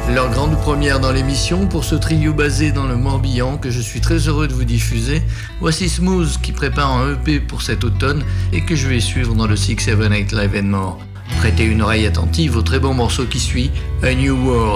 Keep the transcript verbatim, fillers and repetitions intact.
Leur grande première dans l'émission pour ce trio basé dans le Morbihan que je suis très heureux de vous diffuser. Voici Smooth qui prépare un E P pour cet automne et que je vais suivre dans le six seven eight Live and More. Prêtez une oreille attentive au très bon morceau qui suit, A New World.